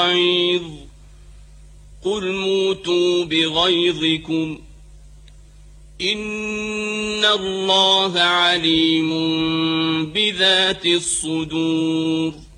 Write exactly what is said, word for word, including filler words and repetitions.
غيظ قل موتوا بغيظكم إن الله عليم بذات الصدور